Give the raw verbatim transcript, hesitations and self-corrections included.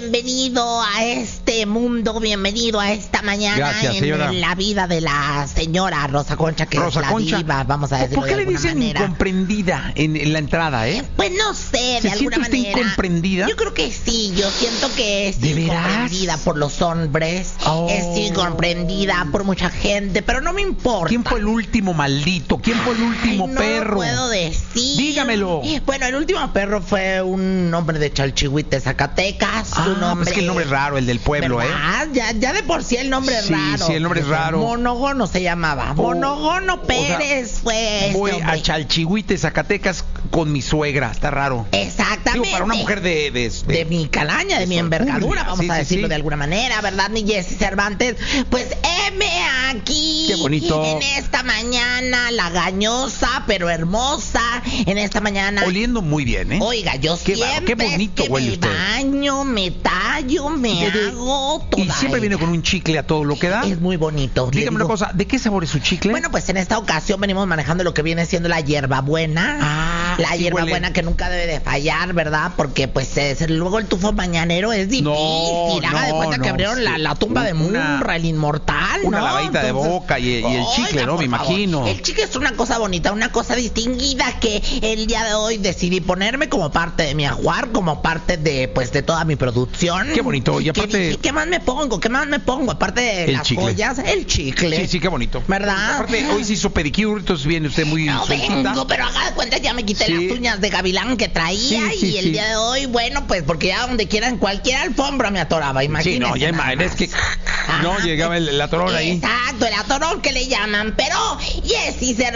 bienvenido a este mundo, bienvenido a esta mañana. Gracias, en señora. la vida de la señora Rosa Concha, que Rosa es la Concha. diva, vamos a decirlo ¿Por qué de le alguna dicen manera. incomprendida en, en la entrada, eh? Pues no sé, de ¿Se alguna siente usted manera. incomprendida? Yo creo que sí, yo siento que es ¿De veras? incomprendida por los hombres, Oh. es incomprendida por mucha gente, pero no me importa. ¿Quién fue el último maldito? ¿Quién fue el último Ay, no perro? lo puedo decir. Dígamelo. Bueno, el último perro fue un hombre de Chalchihuite, Zacatecas. Ah, un hombre, pues es que el nombre es raro, el del pueblo, ¿verdad? Ya, ya de por sí el nombre es Sí, raro. sí, el nombre es raro. Monogono se llamaba. Oh, Monogono Pérez o sea, fue este Voy hombre. a Chalchihuite, Zacatecas, con mi suegra. Está raro. Exactamente. Digo, para una mujer de... De, de- de mi calaña, de, de mi envergadura, Fortuna, vamos sí, a sí, decirlo sí. de alguna manera, ¿verdad, mi Jessy Cervantes? Pues heme aquí. Qué bonito. En esta mañana, lagañosa, pero hermosa. En esta mañana. Oliendo muy bien, ¿eh? Oiga, yo Qué siempre va- qué bonito es que huele me usted. baño, me tallo, me Y de- hago Y toda siempre viene ella. con un chicle a todo lo que da. Es muy bonito. le Dígame una digo. cosa, ¿de qué sabor es su chicle? Bueno, pues en esta ocasión venimos manejando lo que viene siendo la hierbabuena. Ah, la sí hierbabuena huele. que nunca debe de fallar, ¿verdad? Porque pues es- luego el tufo mañanero es difícil. No, Haga de no, cuenta que no, abrieron la, sí. la tumba de Una- Munra, el inmortal, una ¿no? lavadita de boca y- y el chicle, ¿no? por Me favor. imagino. El chicle es una cosa bonita, una cosa distinguida que el día de hoy decidí ponerme como parte de mi ajuar, como parte de pues de toda mi producción. Qué bonito, y ¿Qué aparte- dije? ¿Qué más me pongo? ¿Qué más me pongo? Aparte de El las chicle. joyas, el chicle. Sí, sí, qué bonito. ¿Verdad? Aparte, hoy se hizo pedicure, entonces viene usted muy No sueltita. vengo, pero haga de cuenta ya me quité Sí. las uñas de gavilán que traía Sí, sí, y el sí. día de hoy, bueno, pues porque ya donde quiera, en cualquier alfombra me atoraba, imagínese. Sí, no, ya nada ima- es más. que no Ajá. llegaba el, el atorón ahí. Exacto, el atorón que le llaman, pero Jessy se